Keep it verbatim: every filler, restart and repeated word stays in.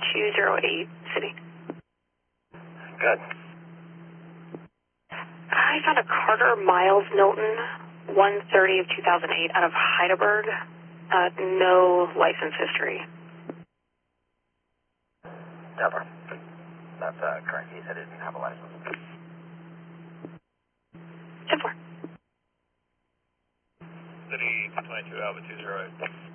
two zero eight, City. Good. I found a Carter Miles Milton, one thirty of two thousand eight, out of Heidelberg. Uh, no license history. Never. That's uh, correct. He said he didn't have a license. ten four. City two two Alpha two zero eight.